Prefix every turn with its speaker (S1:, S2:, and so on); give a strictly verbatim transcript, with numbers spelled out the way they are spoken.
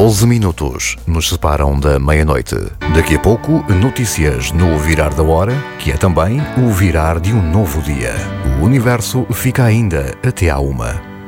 S1: doze minutos nos separam da meia-noite. Daqui a pouco, notícias no virar da hora, que é também o virar de um novo dia. O universo fica ainda até à uma.